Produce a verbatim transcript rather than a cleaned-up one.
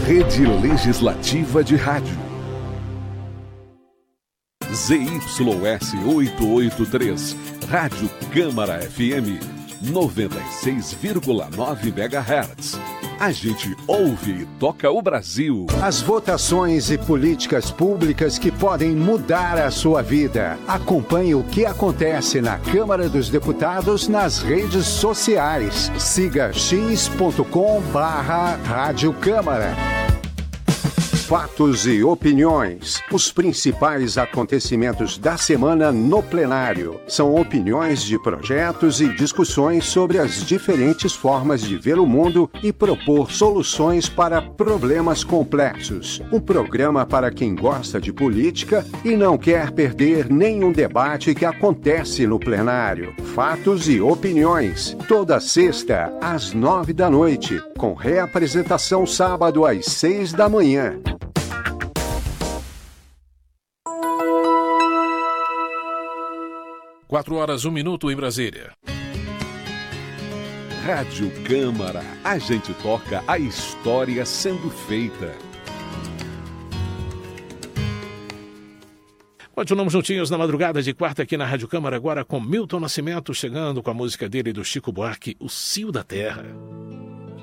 Rede Legislativa de Rádio. Z Y S oitocentos e oitenta e três, Rádio Câmara F M, noventa e seis vírgula nove megahertz. A gente ouve e toca o Brasil. As votações e políticas públicas que podem mudar a sua vida. Acompanhe o que acontece na Câmara dos Deputados nas redes sociais. Siga x ponto com barra Rádio Câmara. Fatos e opiniões. Os principais acontecimentos da semana no plenário. São opiniões de projetos e discussões sobre as diferentes formas de ver o mundo e propor soluções para problemas complexos. Um programa para quem gosta de política e não quer perder nenhum debate que acontece no plenário. Fatos e opiniões. Toda sexta, às nove da noite, com reapresentação sábado às seis da manhã. Quatro horas, um minuto em Brasília. Rádio Câmara, a gente toca a história sendo feita. Continuamos juntinhos na madrugada de quarta aqui na Rádio Câmara, agora com Milton Nascimento, chegando com a música dele do Chico Buarque, O Cio da Terra.